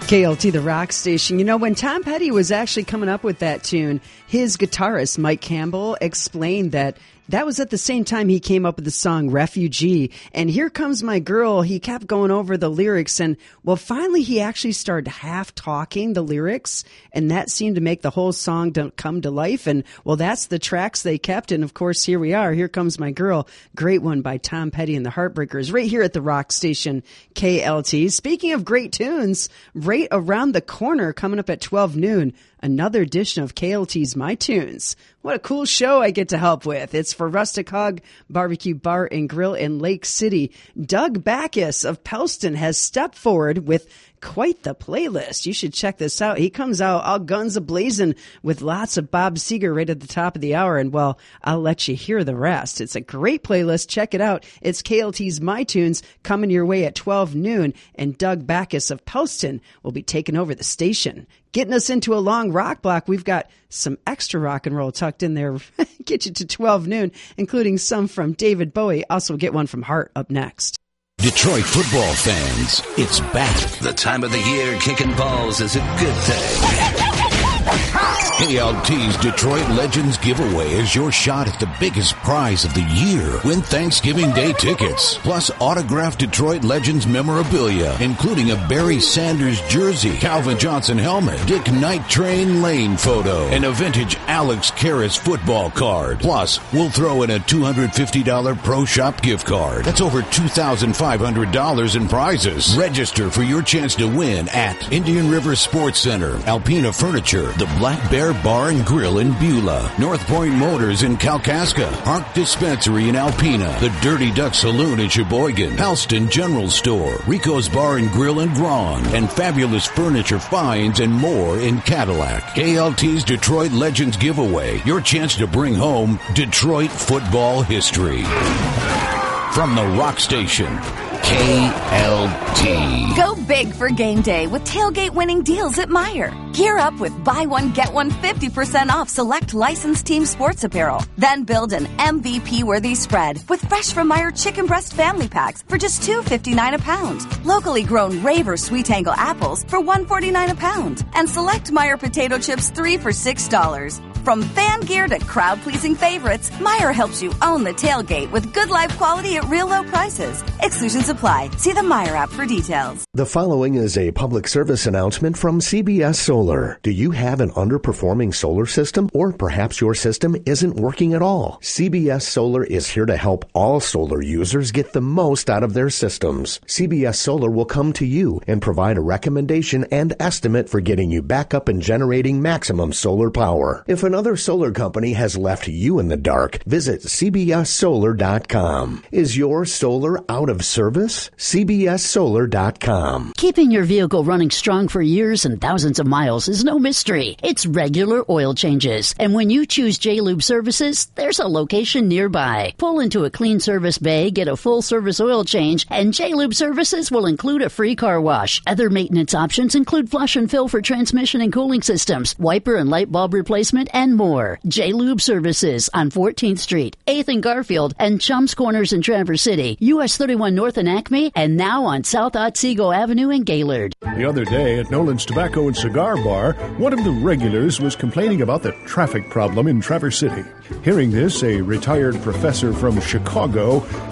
KLT, the rock station. You know, when Tom Petty was actually coming up with that tune, his guitarist, Mike Campbell, explained that was at the same time he came up with the song Refugee. And Here Comes My Girl, he kept going over the lyrics. And, well, finally he actually started half talking the lyrics. And that seemed to make the whole song come to life. And, well, that's the tracks they kept. And, of course, here we are. Here Comes My Girl. Great one by Tom Petty and the Heartbreakers right here at the rock station KLT. Speaking of great tunes, right around the corner coming up at 12 noon, another edition of KLT's My Tunes. What a cool show I get to help with. It's for Rustic Hog Barbecue Bar and Grill in Lake City. Doug Backus of Pelston has stepped forward with quite the playlist. You should check this out. He comes out all guns a-blazing with lots of Bob Seger right at the top of the hour. And, well, I'll let you hear the rest. It's a great playlist. Check it out. It's KLT's My Tunes coming your way at 12 noon. And Doug Backus of Pelston will be taking over the station. Getting us into a long rock block, we've got some extra rock and roll tucked in there. Get you to 12 noon, including some from David Bowie. Also get one from Heart up next. Detroit football fans, it's back. The time of the year kicking balls is a good day. KLT's Detroit Legends giveaway is your shot at the biggest prize of the year. Win Thanksgiving Day tickets, plus autographed Detroit Legends memorabilia, including a Barry Sanders jersey, Calvin Johnson helmet, Dick Night Train Lane photo, and a vintage Alex Karras football card. Plus, we'll throw in a $250 Pro Shop gift card. That's over $2,500 in prizes. Register for your chance to win at Indian River Sports Center, Alpena Furniture, the Black Bear Bar and Grill in Beulah, North Point Motors in Kalkaska, Park Dispensary in Alpena, the Dirty Duck Saloon in Sheboygan, Halston General Store, Rico's Bar and Grill in Braun, and Fabulous Furniture Finds and more in Cadillac. KLT's Detroit Legends giveaway, your chance to bring home Detroit football history. From the rock station, KLT. Go big for game day with tailgate winning deals at Meijer. Gear up with buy one, get one 50% off select licensed team sports apparel. Then build an MVP-worthy spread with fresh from Meijer chicken breast family packs for just $2.59 a pound. Locally grown Raver Sweet Angle apples for $1.49 a pound. And select Meijer potato chips 3 for $6. From fan gear to crowd-pleasing favorites, Meijer helps you own the tailgate with good life quality at real low prices. Exclusions apply. See the Meijer app for details. The following is a public service announcement from CBS Solar. Do you have an underperforming solar system, or perhaps your system isn't working at all? CBS Solar is here to help all solar users get the most out of their systems. CBS Solar will come to you and provide a recommendation and estimate for getting you back up and generating maximum solar power. If another solar company has left you in the dark, visit cbssolar.com. Is your solar out of service? cbssolar.com. Keeping your vehicle running strong for years and thousands of miles is no mystery. It's regular oil changes. And when you choose J-Lube Services, there's a location nearby. Pull into a clean service bay, get a full service oil change, and J-Lube Services will include a free car wash. Other maintenance options include flush and fill for transmission and cooling systems, wiper and light bulb replacement, and more. J-Lube Services on 14th Street, 8th and Garfield, and Chums Corners in Traverse City, US 31 North in Acme, and now on South Otsego Avenue in Gaylord. The other day at Nolan's Tobacco and Cigar Bar, one of the regulars was complaining about the traffic problem in Traverse City. Hearing this, a retired professor from Chicago